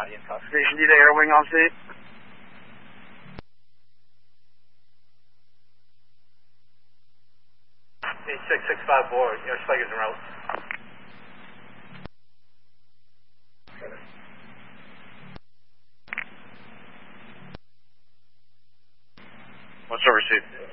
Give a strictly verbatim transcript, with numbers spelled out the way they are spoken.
body and stuff. Station D to air wing on scene. eight six six five four, your Spikers en route. What's over, Chief?